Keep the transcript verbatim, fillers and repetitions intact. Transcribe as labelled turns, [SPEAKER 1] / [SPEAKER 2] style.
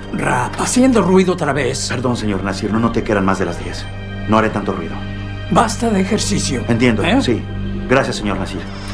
[SPEAKER 1] Rap, haciendo ruido otra vez.
[SPEAKER 2] Perdón, señor Nasir, no noté que eran más de las diez. No haré tanto ruido.
[SPEAKER 1] Basta de ejercicio.
[SPEAKER 2] Entiendo,
[SPEAKER 1] ¿Eh?
[SPEAKER 2] sí. Gracias, señor Nasir.